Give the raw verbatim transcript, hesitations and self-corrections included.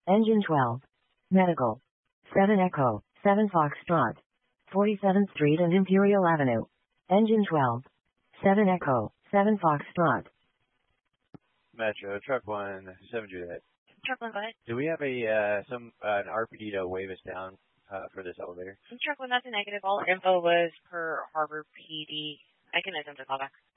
Engine twelve. Medical. seven Echo, seven Foxtrot. forty-seventh Street and Imperial Avenue. Engine twelve. seven Echo, seven Foxtrot. Metro, truck one, seven Juliet. Truck one, go ahead. Do we have a, uh, some, uh, an R P D to wave us down, uh, for this elevator? Truck one, that's a negative. All info was per Harbor P D. I can attempt to call back.